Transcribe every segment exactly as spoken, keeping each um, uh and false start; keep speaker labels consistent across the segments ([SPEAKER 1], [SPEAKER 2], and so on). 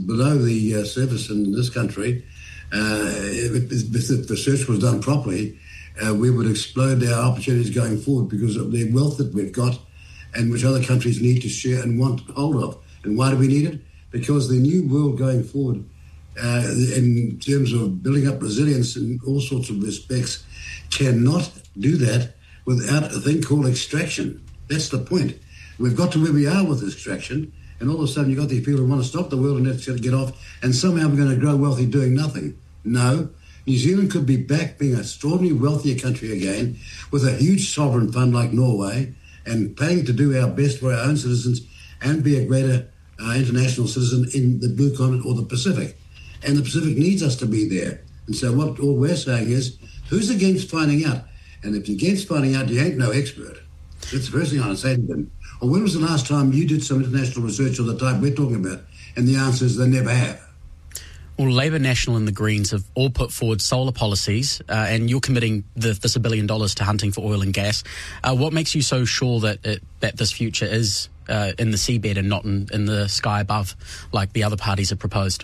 [SPEAKER 1] below the uh, surface in this country, uh, if, if the research was done properly, uh, we would explode our opportunities going forward because of the wealth that we've got and which other countries need to share and want hold of. And why do we need it? Because the new world going forward, uh, in terms of building up resilience in all sorts of respects, cannot do that without a thing called extraction. That's the point. We've got to where we are with extraction, and all of a sudden you've got these people who want to stop the world and let's get off, and somehow we're going to grow wealthy doing nothing. No. New Zealand could be back being an extraordinarily wealthier country again with a huge sovereign fund like Norway and paying to do our best for our own citizens and be a greater uh, international citizen in the Blue Continent or the Pacific. And the Pacific needs us to be there. And so what all we're saying is, who's against finding out? And if you're against finding out, you ain't no expert. That's the first thing I'd say to them. Or when was the last time you did some international research of the type we're talking about? And the answer is they never have.
[SPEAKER 2] Well, Labour, National and the Greens have all put forward solar policies, uh, and you're committing the, this a billion dollars to hunting for oil and gas. Uh, what makes you so sure that it, that this future is uh, in the seabed and not in, in the sky above, like the other parties have proposed?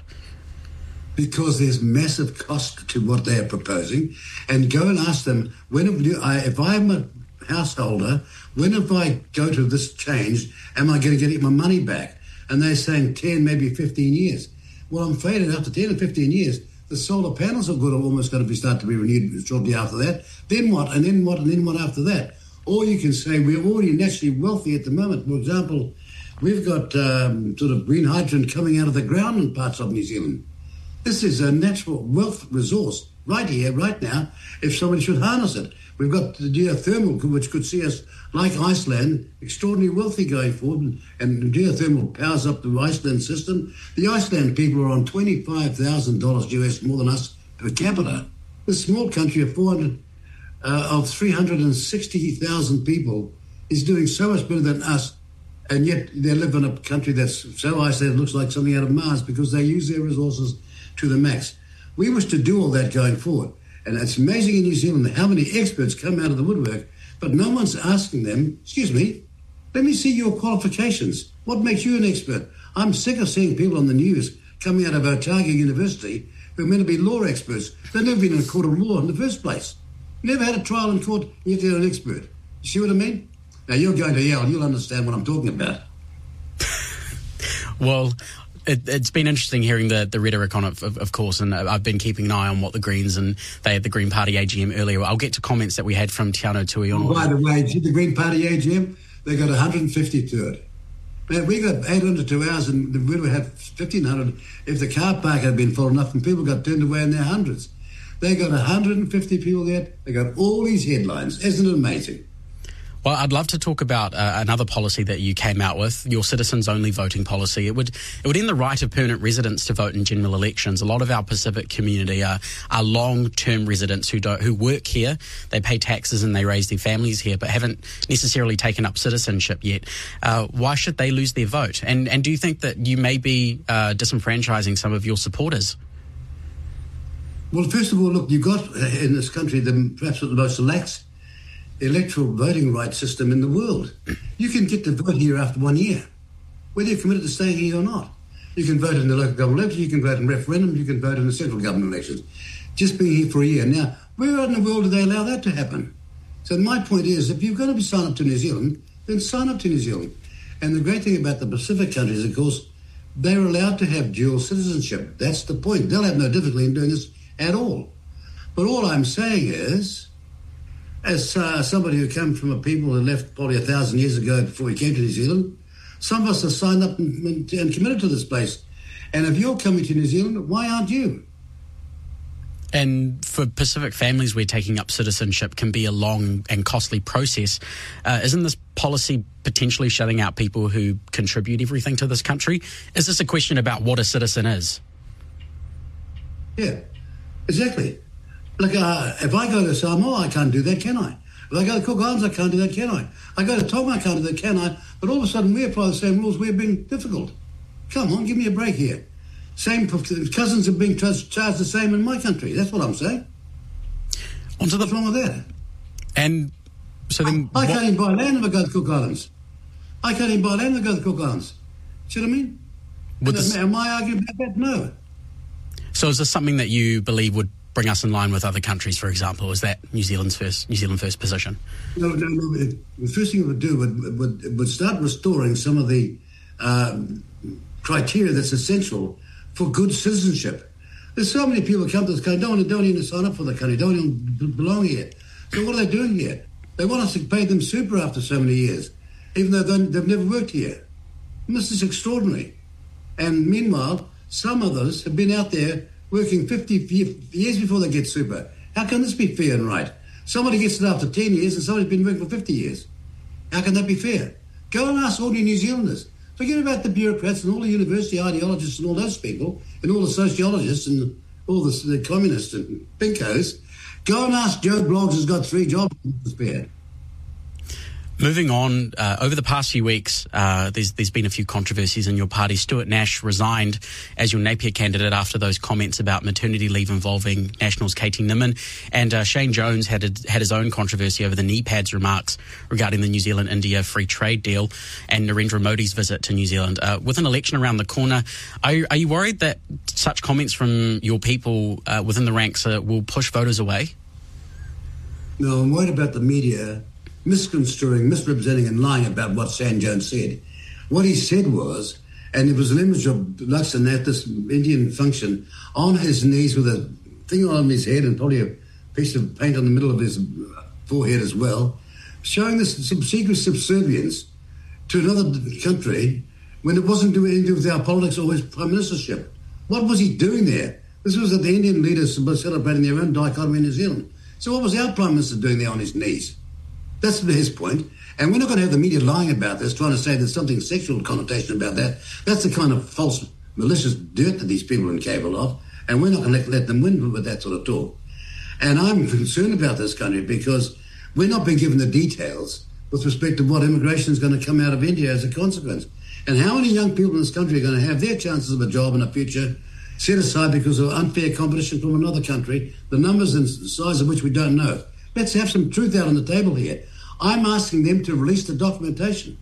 [SPEAKER 1] Because there's massive cost to what they are proposing. And go and ask them, when have you, I, if I'm a householder, when if I go to this change, am I going to get my money back? And they're saying ten, maybe fifteen years. Well, I'm afraid that after ten or fifteen years, the solar panels are good, are almost going to be start to be renewed shortly after that. Then what? And then what? And then what after that? Or you can say we're already naturally wealthy at the moment. For example, we've got um, sort of green hydrogen coming out of the ground in parts of New Zealand. This is a natural wealth resource right here, right now, if somebody should harness it. We've got the geothermal, which could see us, like Iceland, extraordinarily wealthy going forward, and geothermal powers up the Iceland system. The Iceland people are on twenty-five thousand dollars U S more than us per capita. This small country of four hundred, uh, of three hundred sixty thousand people is doing so much better than us, and yet they live in a country that's so isolated it looks like something out of Mars because they use their resources to the max. We wish to do all that going forward. And it's amazing in New Zealand how many experts come out of the woodwork, but no one's asking them, excuse me, let me see your qualifications. What makes you an expert? I'm sick of seeing people on the news coming out of Otago University who are meant to be law experts. They've never been in a court of law in the first place. Never had a trial in court, yet they're an expert. You see what I mean? Now, you're going to Yale, you'll understand what I'm talking about.
[SPEAKER 2] Well, It, it's been interesting hearing the, the rhetoric on it, of, of course, and I've been keeping an eye on what the Greens, and they had the Green Party A G M earlier. I'll get to comments that we had from Tiano Tuiono.
[SPEAKER 1] Oh, by the way, the Green Party A G M, they got one hundred fifty to it. Man, we got eight hundred to ours, and we would have fifteen hundred if the car park had been full enough and people got turned away in their hundreds. They got one hundred fifty people there. They got all these headlines. Isn't it amazing?
[SPEAKER 2] Well, I'd love to talk about uh, another policy that you came out with, your citizens-only voting policy. It would it would end the right of permanent residents to vote in general elections. A lot of our Pacific community are, are long-term residents who don't who work here, they pay taxes and they raise their families here, but haven't necessarily taken up citizenship yet. Uh, why should they lose their vote? And and do you think that you may be uh, disenfranchising some of your supporters?
[SPEAKER 1] Well, first of all, look, you've got in this country the perhaps the most lax electoral voting rights system in the world. You can get to vote here after one year, whether you're committed to staying here or not. You can vote in the local government elections, you can vote in referendums, you can vote in the central government elections. Just being here for a year. Now, where in the world do they allow that to happen? So my point is, if you're going to be signed up to New Zealand, then sign up to New Zealand. And the great thing about the Pacific countries, of course, they're allowed to have dual citizenship. That's the point. They'll have no difficulty in doing this at all. But all I'm saying is, as uh, somebody who came from a people who left probably a thousand years ago before we came to New Zealand, some of us are signed up and, and committed to this place. And if you're coming to New Zealand, why aren't you?
[SPEAKER 2] And for Pacific families where taking up citizenship can be a long and costly process, uh, isn't this policy potentially shutting out people who contribute everything to this country? Is this a question about what a citizen is?
[SPEAKER 1] Yeah, exactly. Like, uh, if I go to Samoa, I can't do that, can I? If I go to Cook Islands, I can't do that, can I? I go to Tonga, I can't do that, can I? But all of a sudden, we apply the same rules. We're being difficult. Come on, give me a break here. Same cousins are being charged the same in my country. That's what I'm saying.
[SPEAKER 2] Onto the,
[SPEAKER 1] What's wrong with that?
[SPEAKER 2] And so then,
[SPEAKER 1] I, I
[SPEAKER 2] what,
[SPEAKER 1] can't even buy land if I go to Cook Islands. I can't even buy land if I go to Cook Islands. See what I mean?
[SPEAKER 2] Would this,
[SPEAKER 1] am I arguing about that? No.
[SPEAKER 2] So is this something that you believe would bring us in line with other countries, for example? Is that New Zealand's first New Zealand first position?
[SPEAKER 1] No, no, no. It, the first thing it would do would, would, would start restoring some of the um, criteria that's essential for good citizenship. There's so many people come to this country, don't, don't even sign up for the country, don't even belong here. So what are they doing here? They want us to pay them super after so many years, even though they've never worked here. And this is extraordinary. And meanwhile, some of those have been out there working fifty years before they get super. How can this be fair and right? Somebody gets it after ten years and somebody's been working for fifty years. How can that be fair? Go and ask all your New Zealanders. Forget about the bureaucrats and all the university ideologists and all those people and all the sociologists and all the, the communists and pinkos. Go and ask Joe Bloggs, who's got three jobs to spare.
[SPEAKER 2] Moving on, uh, over the past few weeks, uh, there's there's been a few controversies in your party. Stuart Nash resigned as your Napier candidate after those comments about maternity leave involving Nationals' Katie Nimmin, and uh, Shane Jones had a, had his own controversy over the knee pads remarks regarding the New Zealand-India free trade deal and Narendra Modi's visit to New Zealand. Uh, with an election around the corner, are you, are you worried that such comments from your people uh, within the ranks uh, will push voters away?
[SPEAKER 1] No, I'm worried about the media misconstruing, misrepresenting and lying about what Shane Jones said. What he said was, and it was an image of Luxon at this Indian function on his knees with a thing on his head and probably a piece of paint on the middle of his forehead as well, showing this some secret subservience to another country when it wasn't doing anything with our politics or his prime ministership. What was he doing there? This was that the Indian leaders were celebrating their own dichotomy in New Zealand. So what was our prime minister doing there on his knees? That's his point. And we're not going to have the media lying about this, trying to say there's something sexual connotation about that. That's the kind of false, malicious dirt that these people are incapable of. And we're not going to let, let them win with that sort of talk. And I'm concerned about this country because we're not being given the details with respect to what immigration is going to come out of India as a consequence. And how many young people in this country are going to have their chances of a job in the future set aside because of unfair competition from another country, the numbers and size of which we don't know. Let's have some truth out on the table here. I'm asking them to release the documentation.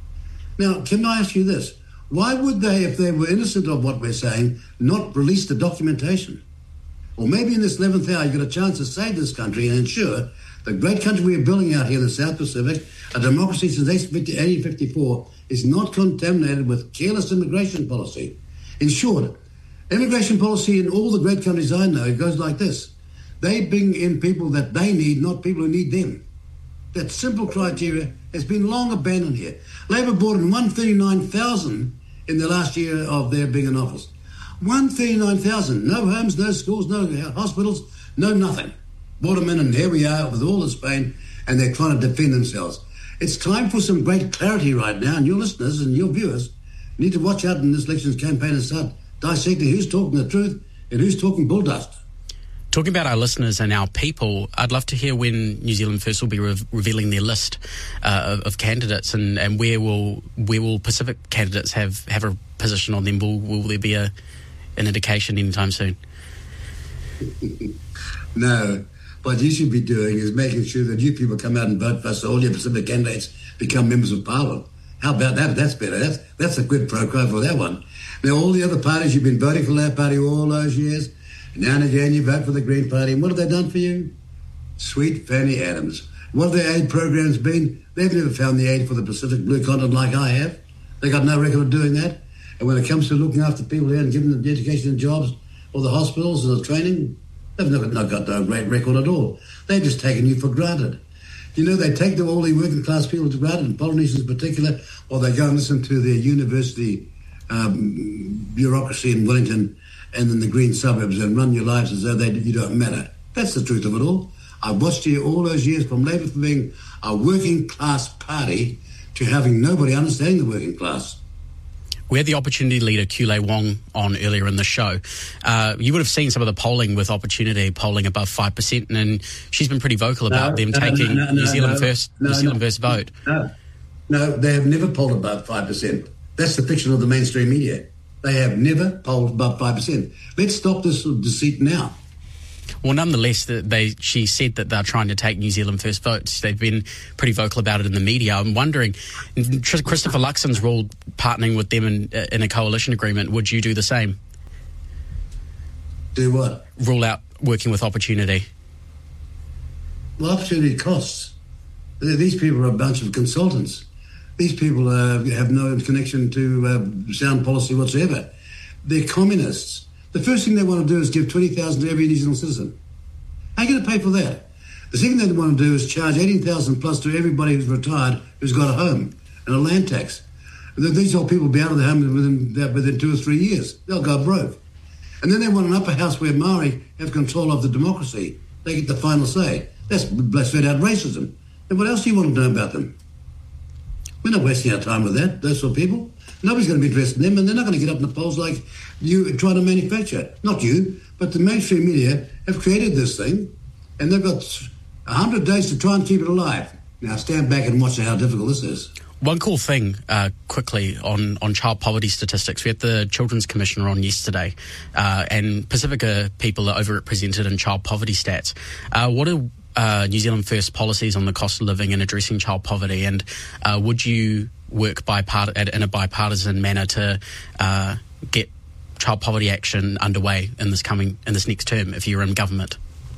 [SPEAKER 1] Now, can I ask you this? Why would they, if they were innocent of what we're saying, not release the documentation? Or maybe in this eleventh hour, you've got a chance to save this country and ensure the great country we're building out here in the South Pacific, a democracy since eighteen fifty-four, is not contaminated with careless immigration policy. In short, immigration policy in all the great countries I know goes like this. They bring in people that they need, not people who need them. That simple criteria has been long abandoned here. Labor brought in one hundred thirty-nine thousand in the last year of their being in office. one hundred thirty-nine thousand. No homes, no schools, no hospitals, no nothing. Brought them in, and here we are with all this pain, and they're trying to defend themselves. It's time for some great clarity right now, and your listeners and your viewers need to watch out in this elections campaign and start dissecting who's talking the truth and who's talking bull dust.
[SPEAKER 2] Talking about our listeners and our people, I'd love to hear when New Zealand First will be re- revealing their list uh, of, of candidates, and, and where will where will Pacific candidates have, have a position on them? Will will there be a an indication anytime soon?
[SPEAKER 1] No. What you should be doing is making sure that you people come out and vote for us, so all your Pacific candidates become members of Parliament. How about that? That's better. That's that's a good pro quo for that one. Now, all the other parties, you've been voting for that party all those years. Now and again, you vote for the Green Party. And what have they done for you? Sweet Fanny Adams. What have their aid programs been? They've never found the aid for the Pacific Blue Continent like I have. They got no record of doing that. And when it comes to looking after people here and giving them the education and jobs, or the hospitals or the training, they've not, not got no great record at all. They've just taken you for granted. You know, they take all the working class people for granted, and Polynesians in particular, or they go and listen to their university um, bureaucracy in Wellington and in the green suburbs and run your lives as though they you don't matter. That's the truth of it all. I've watched you all those years from Labour from being a working class party to having nobody understanding the working class.
[SPEAKER 2] We had the Opportunity leader, Kulei Wong, on earlier in the show. Uh, you would have seen some of the polling with Opportunity polling above five percent, and she's been pretty vocal about no, them no, taking no, no, New Zealand no, first no, New Zealand no, first vote.
[SPEAKER 1] No, no, they have never polled above five percent. That's the fiction of the mainstream media. They have never polled above five percent. Let's stop this deceit now.
[SPEAKER 2] Well, nonetheless, they she said that they're trying to take New Zealand First votes. They've been pretty vocal about it in the media. I'm wondering, Christopher Luxon's ruled partnering with them in, in a coalition agreement. Would you do the same?
[SPEAKER 1] Do what?
[SPEAKER 2] Rule out working with Opportunity.
[SPEAKER 1] Well, Opportunity costs. These people are a bunch of consultants. These people uh, have no connection to uh, sound policy whatsoever. They're communists. The first thing they want to do is give twenty thousand dollars to every New Zealand citizen. How are you going to pay for that? The second thing they want to do is charge eighteen thousand dollars plus to everybody who's retired who's got a home and a land tax. These old people will be out of their home within, within two or three years. They'll go broke. And then they want an upper house where Maori have control of the democracy. They get the final say. That's straight out racism. And what else do you want to know about them? We're not wasting our time with that, those sort of people. Nobody's going to be interested in them, and they're not going to get up in the polls like you trying to manufacture. Not you, but the mainstream media have created this thing, and they've got one hundred days to try and keep it alive. Now stand back and watch how difficult this is.
[SPEAKER 2] One cool thing, uh, quickly, on, on child poverty statistics. We had the Children's Commissioner on yesterday, uh, and Pacifica people are overrepresented in child poverty stats. Uh, what are uh, New Zealand First policies on the cost of living and addressing child poverty? And uh, would you work bipart- in a bipartisan manner to uh, get child poverty action underway in this coming in this next term if you're in government?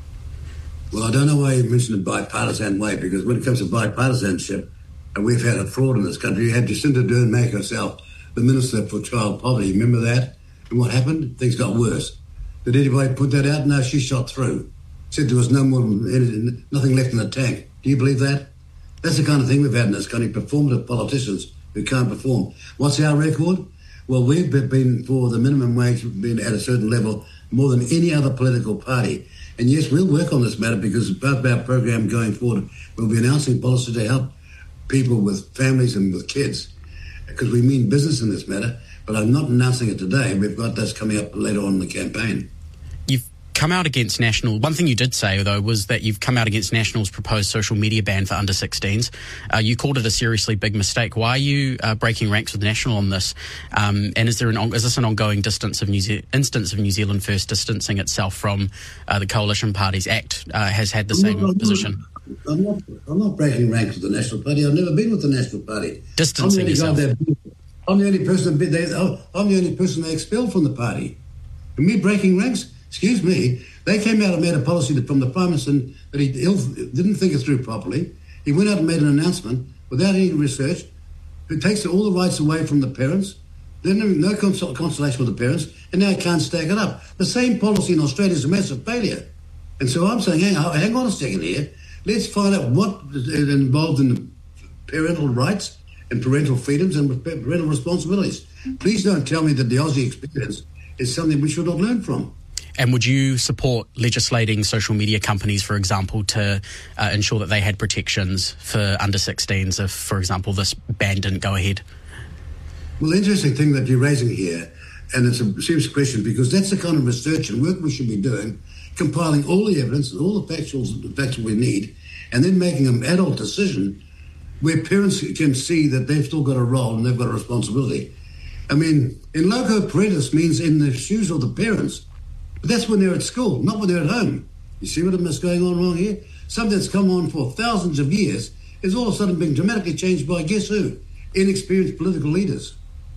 [SPEAKER 1] Well, I don't know why you mentioned a bipartisan way, because when it comes to bipartisanship, and we've had a fraud in this country. You had Jacinda Ardern make herself the Minister for Child Poverty. Remember that? And what happened? Things got worse. Did anybody put that out? No, she shot through. Said there was no more, nothing left in the tank. Do you believe that? That's the kind of thing we've had in this country, performative politicians who can't perform. What's our record? Well, we've been for the minimum wage, been at a certain level more than any other political party. And yes, we'll work on this matter, because part of our program going forward, we'll be announcing policy to help people with families and with kids, because we mean business in this matter, but I'm not announcing it today. We've got this coming up later on in the campaign.
[SPEAKER 2] You've come out against National. One thing you did say, though, was that you've come out against National's proposed social media ban for under sixteens. Uh, you called it a seriously big mistake. Why are you uh, breaking ranks with National on this? Um, and is there an on- is this an ongoing distance of New Ze- instance of New Zealand First distancing itself from uh, the coalition parties? ACT uh, has had the same
[SPEAKER 1] I'm not,
[SPEAKER 2] position.
[SPEAKER 1] I'm not, I'm not breaking ranks with the National Party. I've never been with the National Party.
[SPEAKER 2] Distancing yourself.
[SPEAKER 1] I'm the only person. They, I'm the only person they expelled from the party. And me breaking ranks? Excuse me. They came out and made a policy from the Prime Minister that he ill, didn't think it through properly. He went out and made an announcement without any research. It takes all the rights away from the parents. Then no consol- consolation with the parents, and now it can't stack it up. The same policy in Australia is a massive failure. And so I'm saying, hang on, hang on a second here. Let's find out what is involved in parental rights and parental freedoms and parental responsibilities. Please don't tell me that the Aussie experience is something we should not learn from.
[SPEAKER 2] And would you support legislating social media companies, for example, to uh, ensure that they had protections for under sixteens if, for example, this ban didn't go ahead?
[SPEAKER 1] Well, the interesting thing that you're raising here, and it's a serious question, because that's the kind of research and work we should be doing, compiling all the evidence and all the factuals, the facts we need, and then making an adult decision where parents can see that they've still got a role and they've got a responsibility. I mean, in loco parentis means in the shoes of the parents. But that's when they're at school, not when they're at home. You see what is going on wrong here? Something that's come on for thousands of years is all of a sudden being dramatically changed by, guess who? Inexperienced political leaders.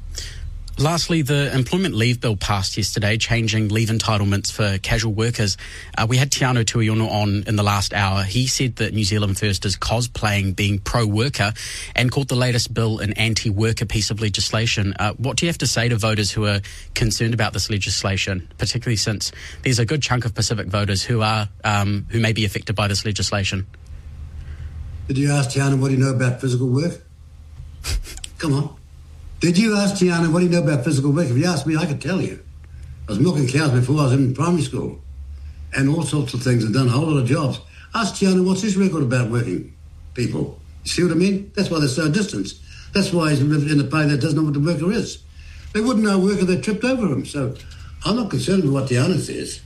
[SPEAKER 2] Lastly, the Employment Leave Bill passed yesterday, changing leave entitlements for casual workers. Uh, we had Tiano Tuiono on in the last hour. He said that New Zealand First is cosplaying being pro-worker and called the latest bill an anti-worker piece of legislation. Uh, what do you have to say to voters who are concerned about this legislation, particularly since there's a good chunk of Pacific voters who are um, who may be affected by this legislation?
[SPEAKER 1] Did you ask Tiano what do you know about physical work? Come on. Did you ask Tiana what do you know about physical work? If you asked me, I could tell you. I was milking cows before I was in primary school and all sorts of things and done a whole lot of jobs. Ask Tiana, what's his record about working people? You see what I mean? That's why they're so distant. That's why he's lived in a party that doesn't know what the worker is. They wouldn't know a worker that tripped over him. So I'm not concerned with what Tiana says.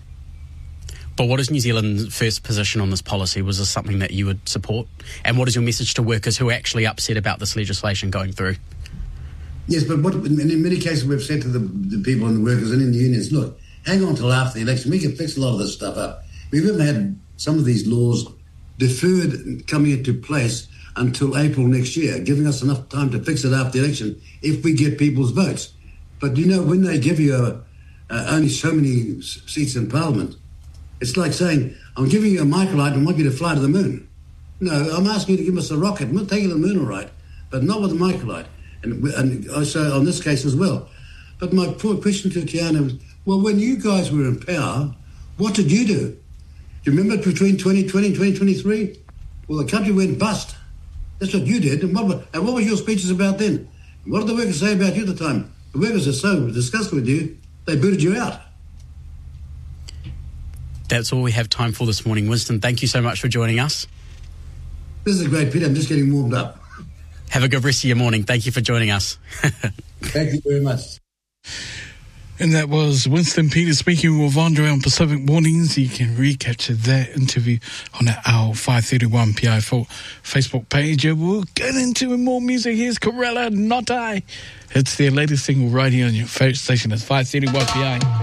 [SPEAKER 2] But what is New Zealand's First position on this policy? Was this something that you would support? And what is your message to workers who are actually upset about this legislation going through?
[SPEAKER 1] Yes, but what, in many cases we've said to the, the people and the workers and in the unions, look, hang on till after the election. We can fix a lot of this stuff up. We've even had some of these laws deferred coming into place until April next year, giving us enough time to fix it after the election if we get people's votes. But, you know, when they give you a, uh, only so many seats in Parliament, it's like saying, I'm giving you a microlight and want you to fly to the moon. No, I'm asking you to give us a rocket. We'll take you to the moon, all right, but not with a microlight. And, and also on this case as well. But my poor question to Tiana was, well, when you guys were in power, what did you do? Do you remember between twenty twenty and twenty twenty-three? Well, the country went bust. That's what you did. And what, and what were your speeches about then? What did the workers say about you at the time? The workers are so disgusted with you, they booted you out.
[SPEAKER 2] That's all we have time for this morning. Winston, thank you so much for joining us.
[SPEAKER 1] This is great, Peter. I'm just getting warmed up.
[SPEAKER 2] Have a good rest of your morning. Thank you for joining us.
[SPEAKER 1] Thank you very much.
[SPEAKER 3] And that was Winston Peters speaking with Andre on Pacific Mornings. You can recapture that interview on our five thirty-one P I four Facebook page. And we'll get into more music. Here's Corella, Not I. It's their latest single right here on your favorite station. It's five thirty-one P I.